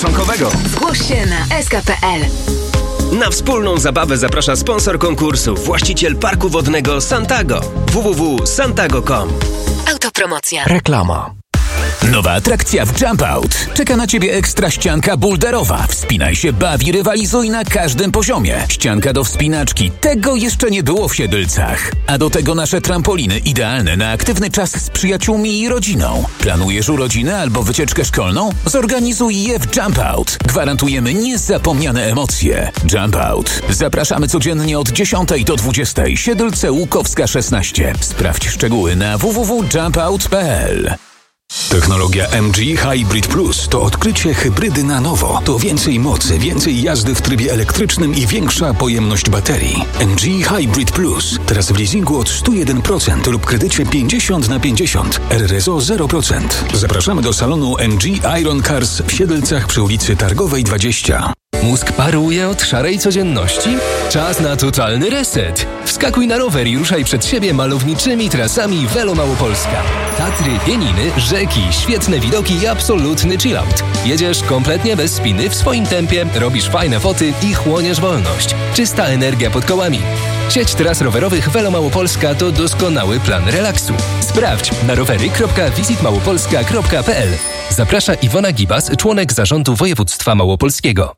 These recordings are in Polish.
Członkowego. Zgłoś się na sk.pl. Na wspólną zabawę zaprasza sponsor konkursu, właściciel parku wodnego Santago. www.santago.com. Autopromocja. Reklama. Nowa atrakcja w Jump Out. Czeka na Ciebie ekstra ścianka boulderowa. Wspinaj się, bawi, rywalizuj na każdym poziomie. Ścianka do wspinaczki. Tego jeszcze nie było w Siedlcach. A do tego nasze trampoliny idealne na aktywny czas z przyjaciółmi i rodziną. Planujesz urodziny albo wycieczkę szkolną? Zorganizuj je w Jump Out. Gwarantujemy niezapomniane emocje. Jump Out. Zapraszamy codziennie od 10 do 20. Siedlce Łukowska 16. Sprawdź szczegóły na www.jumpout.pl. Technologia MG Hybrid Plus to odkrycie hybrydy na nowo. To więcej mocy, więcej jazdy w trybie elektrycznym i większa pojemność baterii. MG Hybrid Plus. Teraz w leasingu od 101% lub kredycie 50/50. RRSO 0%. Zapraszamy do salonu MG Iron Cars w Siedlcach przy ulicy Targowej 20. Mózg paruje od szarej codzienności? Czas na totalny reset. Wskakuj na rower i ruszaj przed siebie malowniczymi trasami Velo Małopolska. Tatry, pieniny, rzeki, świetne widoki i absolutny chillout. Jedziesz kompletnie bez spiny, w swoim tempie, robisz fajne foty i chłoniesz wolność. Czysta energia pod kołami. Sieć tras rowerowych Velo Małopolska to doskonały plan relaksu. Sprawdź na rowery.visitmałopolska.pl. Zaprasza Iwona Gibas, członek zarządu województwa małopolskiego.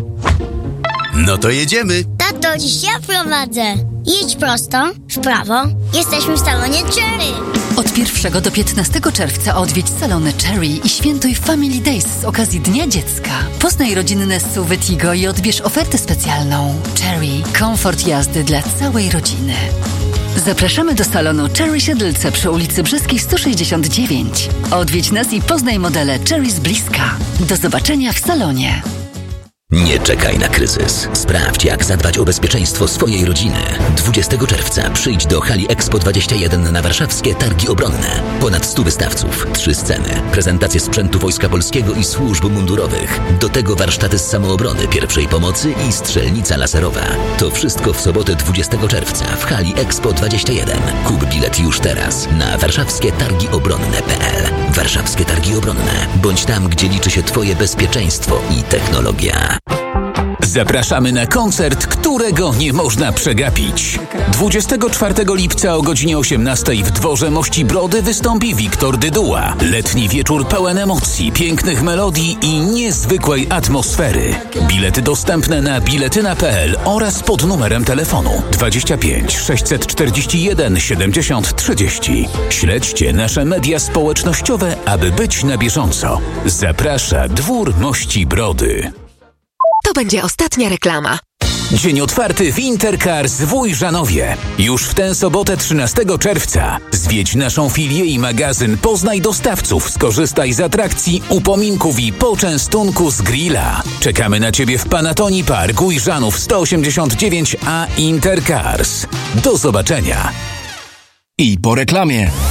No to jedziemy. Tato, dziś ja prowadzę. Jedź prosto, w prawo. Jesteśmy w salonie Cherry. Od 1 do 15 czerwca odwiedź salony Cherry i świętuj Family Days z okazji Dnia Dziecka. Poznaj rodzinne SUV Tigo i odbierz ofertę specjalną. Cherry. Komfort jazdy dla całej rodziny. Zapraszamy do salonu Cherry Siedlce przy ulicy Brzeskiej 169. Odwiedź nas i poznaj modele Cherry z bliska. Do zobaczenia w salonie. Nie czekaj na kryzys. Sprawdź, jak zadbać o bezpieczeństwo swojej rodziny. 20 czerwca przyjdź do hali Expo 21 na warszawskie Targi Obronne. Ponad 100 wystawców, 3 sceny, prezentacje sprzętu Wojska Polskiego i służb mundurowych. Do tego warsztaty z samoobrony, pierwszej pomocy i strzelnica laserowa. To wszystko w sobotę 20 czerwca w hali Expo 21. Kup bilet już teraz na warszawskietargiobronne.pl. Warszawskie Targi Obronne. Bądź tam, gdzie liczy się Twoje bezpieczeństwo i technologia. Zapraszamy na koncert, którego nie można przegapić. 24 lipca o godzinie 18 w Dworze Mości Brody wystąpi Wiktor Dyduła. Letni wieczór pełen emocji, pięknych melodii i niezwykłej atmosfery. Bilety dostępne na biletyna.pl oraz pod numerem telefonu 25 641 70 30. Śledźcie nasze media społecznościowe, aby być na bieżąco. Zaprasza Dwór Mości Brody. To będzie ostatnia reklama. Dzień otwarty w Intercars w Ujrzanowie. Już w tę sobotę 13 czerwca. Zwiedź naszą filię i magazyn, poznaj dostawców, skorzystaj z atrakcji, upominków i poczęstunku z grilla. Czekamy na Ciebie w Panatoni Park Ujrzanów 189A Intercars. Do zobaczenia. I po reklamie.